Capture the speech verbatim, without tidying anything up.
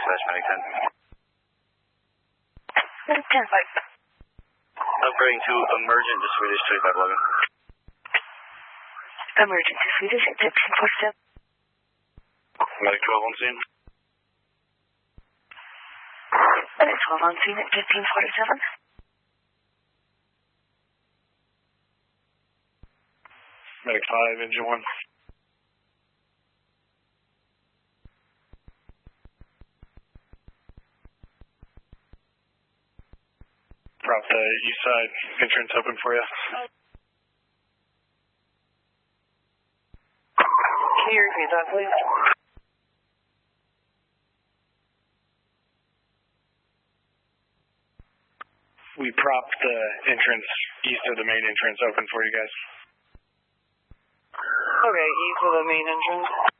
dispatch, Medic ten. Medic ten. Upgrading to emergent to Swedish twenty-five eleven. Emergent to Swedish at fifteen forty-seven. Medic twelve on scene. Medic twelve on scene at fifteen forty-seven. Medic five, engine one. Prop the east side entrance open for you. Can you repeat that, please? We propped the entrance east of the main entrance open for you guys. Okay, east of the main entrance.